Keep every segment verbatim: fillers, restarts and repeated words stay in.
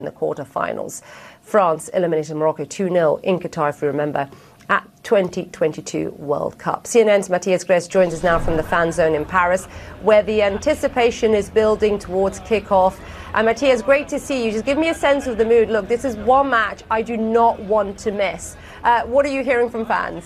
in the quarterfinals. France eliminated Morocco two nil in Qatar, if you remember, at twenty twenty-two World Cup. C N N's Matthias Gress joins us now from the fan zone in Paris, where the anticipation is building towards kickoff. And Matthias, great to see you. Just give me a sense of the mood. Look, this is one match I do not want to miss. Uh, what are you hearing from fans?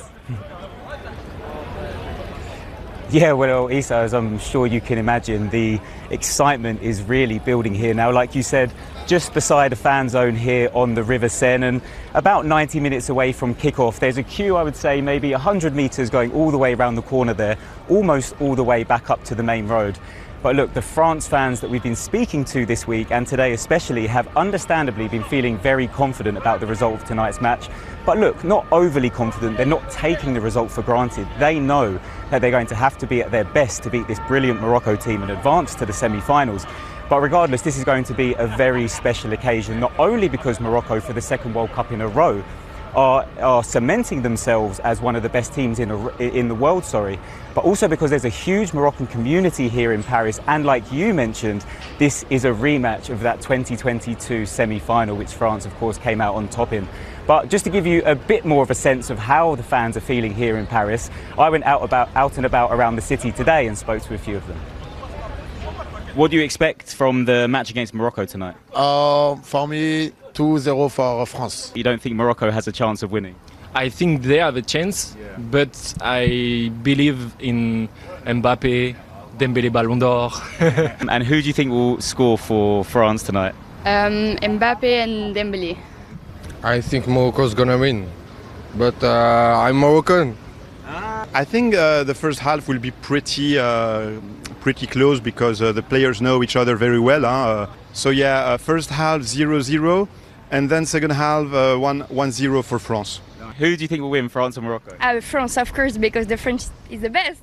Yeah, well, Isa, as I'm sure you can imagine, the excitement is really building here now. Like you said, just beside the fan zone here on the River Seine, and about ninety minutes away from kickoff, there's a queue, I would say, maybe one hundred metres going all the way around the corner there, almost all the way back up to the main road. But look, the France fans that we've been speaking to this week, and today especially, have understandably been feeling very confident about the result of tonight's match. But look, not overly confident. They're not taking the result for granted. They know that they're going to have to be at their best to beat this brilliant Morocco team and advance to the semi-finals. But regardless, this is going to be a very special occasion, not only because Morocco, for the second World Cup in a row, Are, are cementing themselves as one of the best teams in, a, in the world, sorry, but also because there's a huge Moroccan community here in Paris, and like you mentioned, this is a rematch of that twenty twenty-two semi-final, which France, of course, came out on top in. But just to give you a bit more of a sense of how the fans are feeling here in Paris, I went out, about, out and about around the city today and spoke to a few of them. What do you expect from the match against Morocco tonight? Uh, for me, two zero for France. You don't think Morocco has a chance of winning? I think they have a chance, yeah. But I believe in Mbappé, Dembélé Ballon d'Or. And who do you think will score for France tonight? Um, Mbappé and Dembélé. I think Morocco's gonna win, but uh, I'm Moroccan. I think uh, the first half will be pretty uh, pretty close because uh, the players know each other very well. Huh? Uh, so yeah, uh, first half zero zero, and then second half uh, one zero for France. Who do you think will win, France or Morocco? Uh, France, of course, because the French is the best.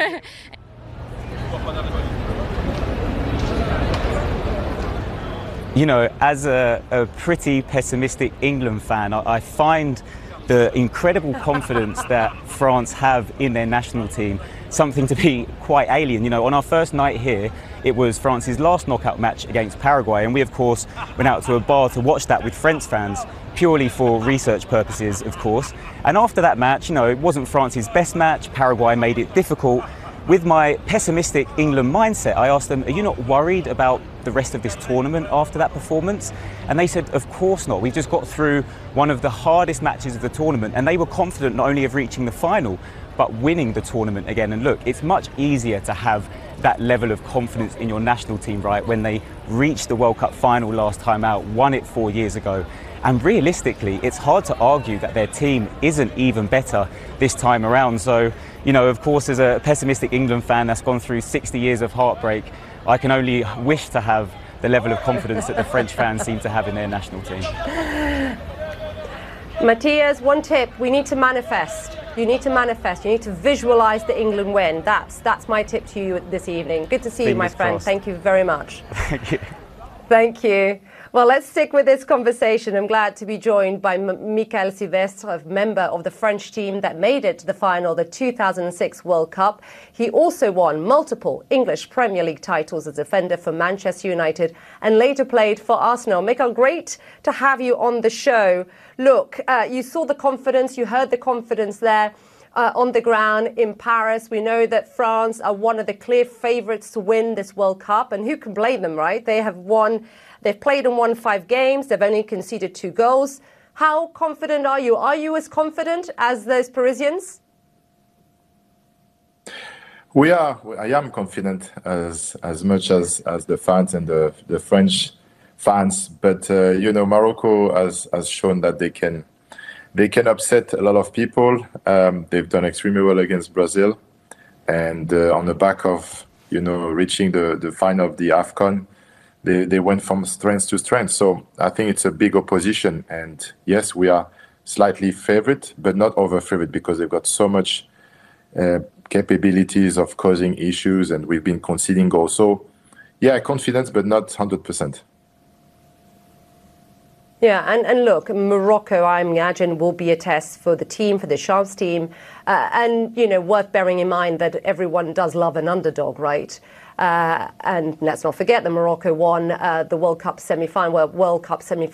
You know, as a, a pretty pessimistic England fan, I, I find the incredible confidence that France have in their national team something to be quite alien. You know, on our first night here, it was France's last knockout match against Paraguay, and we of course went out to a bar to watch that with French fans, purely for research purposes, of course. And after that match, you know, it wasn't France's best match. Paraguay made it difficult. With my pessimistic England mindset, I asked them, are you not worried about the rest of this tournament after that performance? And they said, of course not. We've just got through one of the hardest matches of the tournament, and they were confident not only of reaching the final, but winning the tournament again. And look, it's much easier to have that level of confidence in your national team, right, when they reached the World Cup final last time out, won it four years ago. And realistically, it's hard to argue that their team isn't even better this time around. So, you know, of course, as a pessimistic England fan that's gone through sixty years of heartbreak, I can only wish to have the level of confidence that the French fans seem to have in their national team. Matthias, one tip, we need to manifest. You need to manifest. You need to visualise the England win. That's that's my tip to you this evening. Good to see you, my friend. Thank you very much. Thank you. Thank you. Well, let's stick with this conversation. I'm glad to be joined by M- Mikael Silvestre, a member of the French team that made it to the final, the two thousand six World Cup. He also won multiple English Premier League titles as defender for Manchester United and later played for Arsenal. Mikael, great to have you on the show. Look, uh, you saw the confidence, you heard the confidence there. Uh, on the ground in Paris. We know that France are one of the clear favourites to win this World Cup, and who can blame them, right? They have won, they've played and won five games, they've only conceded two goals. How confident are you? Are you as confident as those Parisians? We are. I am confident as as much as, as the fans and the, the French fans, but uh, you know, Morocco has, has shown that they can They can upset a lot of people. Um, they've done extremely well against Brazil. And uh, on the back of, you know, reaching the, the final of the AFCON, they, they went from strength to strength. So I think it's a big opposition. And yes, we are slightly favorite, but not over favorite because they've got so much uh, capabilities of causing issues and we've been conceding goals. So yeah, confidence, but not one hundred percent. Yeah, and, and look, Morocco, I imagine, will be a test for the team, for the Champs team. Uh, and, you know, worth bearing in mind that everyone does love an underdog, right? Uh, and let's not forget that Morocco won uh, the World Cup semi-final, well, World Cup semi